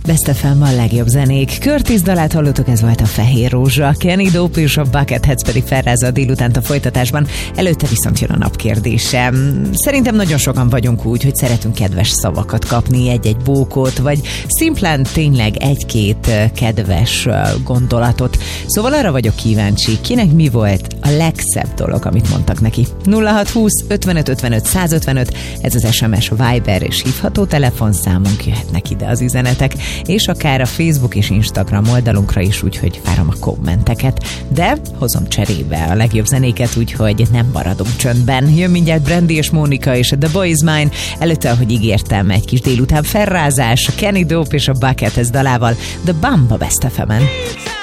Best FM a legjobb zenék. Curtis dalát hallottuk, ez volt a Fehér Rózsa. Kenny Dope és a Bucketheads pedig felrázza a délutánt a folytatásban. Előtte viszont jön a napkérdése. Szerintem nagyon sokan vagyunk úgy, hogy szeretünk kedves szavakat kapni, egy-egy bókot, vagy szimplán tényleg egy-két kedves gondolatot. Szóval arra vagyok kíváncsi, kinek mi volt a legszebb dolog, amit mondtak neki. 0620 55 55 155, ez az SMS, Viber és hívható telefonszámunk, jöhetnek ide az üzenetek, és akár a Facebook és Instagram oldalunkra is, úgyhogy várom a kommenteket. De hozom cserébe a legjobb zenéket, úgyhogy nem maradunk csöndben. Jön mindjárt Brandy és Mónika és a The Boy Is Mine. Előtte, ahogy ígértem, egy kis délután felrázás, Kenny Dope és a Bucketheads dalával, The Bamba Best FM-en.